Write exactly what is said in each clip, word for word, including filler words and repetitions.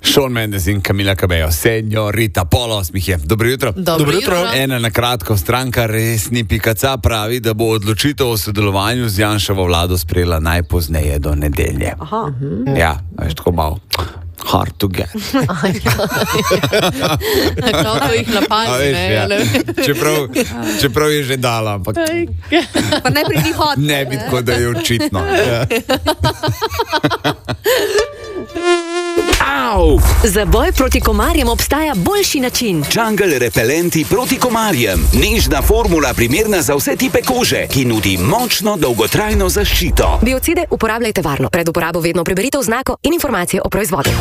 Shawn Mendes in Camila Cabello, Señorita, pol osmih je. Dobro jutro. Dobro jutro. Ena na kratko, stranka Resni pika ca pravi, da bo odločitev o sodelovanju z Janševo vlado sprejela najpozneje do nedelje. Aha. Ja, veš, tako malo hard to get. Kako jih napazi, A veš, ne? ja. ali- Čeprav, čeprav je že dala, ampak Pa ne pridi hod. ne bi tako, da je očitno. Ja. Au! Za boj proti komarjem obstaja boljši način. Jungle repelenti proti komarjem. Nežna formula primerna za vse tipe kože, ki nudi močno dolgotrajno zaščito. Biocide uporabljajte varno. Pred uporabo vedno preberite oznako in informacije o proizvodu.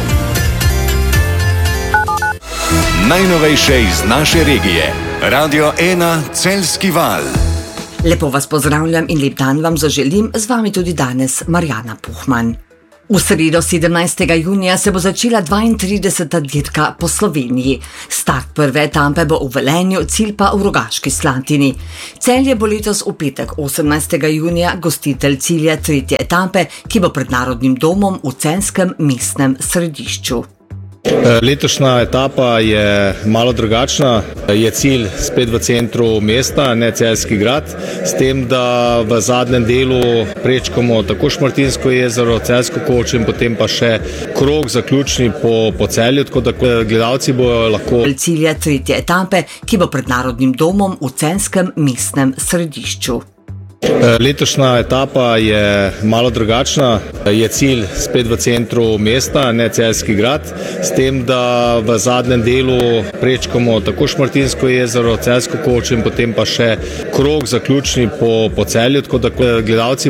Najnovejše iz naše regije. Radio ena Celjski val. Lepo vas pozdravljam in lep dan vam zaželim, z vami tudi danes Marjana Puhman. V sredo sedemnajstega junija se bo začela dvaintrideseta dirka po Sloveniji. Start prve etape bo v Velenju, cilj pa v Rogaški Slatini. Celje bo letos v petek osemnajstega junija gostitelj cilja tretje etape, ki bo pred Narodnim domom v celjskem mestnem središču. Letošnja etapa je malo drugačna, je cilj spet v centru mesta, ne Celjski grad, s tem, da v zadnjem delu prečkamo tako Šmartinsko jezero, Celjsko kočo in potem pa še krog zaključni po, po Celju, tako da gledalci bojo lahko. Cilja tretje etape, ki bo pred Narodnim domom v celjskem mestnem središču. Letošnja etapa je malo drugačna, je cilj spet v centru mesta, ne Celjski grad, s tem, da v zadnjem delu prečkamo tako Šmartinsko jezero, Celjsko kočo in potem pa še krog zaključni po, po Celju, tako da gledalci